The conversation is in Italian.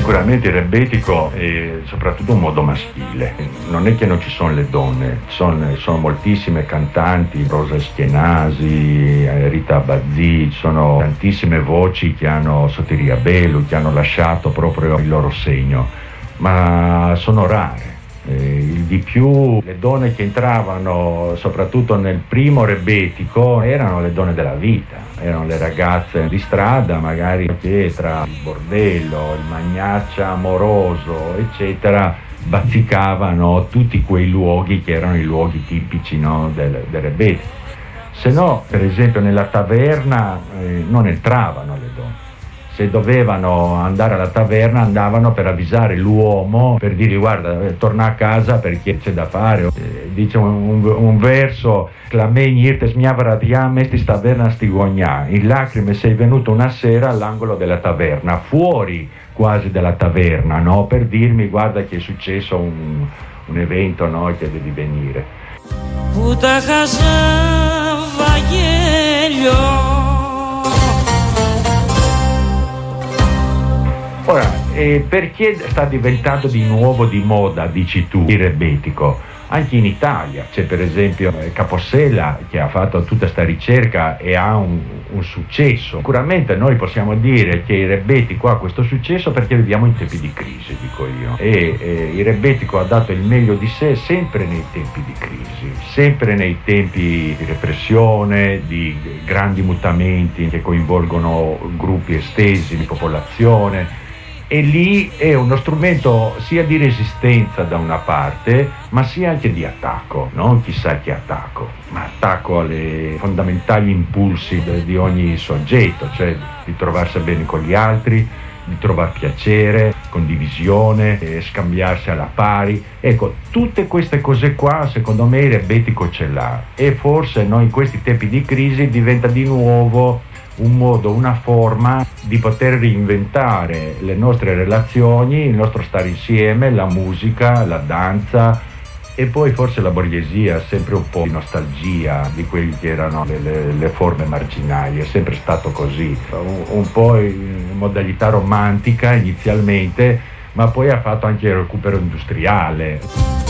Sicuramente il rebetico è soprattutto un modo maschile, non è che non ci sono le donne, sono moltissime cantanti, Rosa Schienasi, Rita Abbazzi, sono tantissime voci che hanno Soteria Bellu, che hanno lasciato proprio il loro segno, ma sono rare. Il di più, le donne che entravano soprattutto nel primo rebetico erano le donne della vita, erano le ragazze di strada, magari che tra il bordello, il magnaccia amoroso, eccetera, bazzicavano tutti quei luoghi che erano i luoghi tipici, no, del rebetico. Se no, per esempio, nella taverna non entravano le donne. Se dovevano andare alla taverna andavano per avvisare l'uomo, per dirgli guarda, torna a casa perché c'è da fare. Dice un verso, clamegni irte smiavaradiam estis taverna stigogna, in lacrime sei venuto una sera all'angolo della taverna, fuori quasi della taverna, no? Per dirmi guarda che è successo un evento, no? Che devi venire. Puta casa Vangelo. Ora, perché sta diventando di nuovo di moda, dici tu, il rebetico? Anche in Italia c'è per esempio Capossela che ha fatto tutta questa ricerca e ha un successo. Sicuramente noi possiamo dire che il rebetico ha questo successo perché viviamo in tempi di crisi, dico io. E il rebetico ha dato il meglio di sé sempre nei tempi di crisi, sempre nei tempi di repressione, di grandi mutamenti che coinvolgono gruppi estesi di popolazione. E lì è uno strumento sia di resistenza da una parte, ma sia anche di attacco, non chissà che attacco, ma attacco alle fondamentali impulsi di ogni soggetto, cioè di trovarsi bene con gli altri, di trovare piacere, condivisione, scambiarsi alla pari. Ecco, tutte queste cose qua secondo me il rebetico ce l'ha e forse noi in questi tempi di crisi diventa di nuovo un modo, una forma di poter reinventare le nostre relazioni, il nostro stare insieme, la musica, la danza e poi forse la borghesia, sempre un po' di nostalgia di quelli che erano le forme marginali, è sempre stato così, un po' in modalità romantica inizialmente, ma poi ha fatto anche il recupero industriale.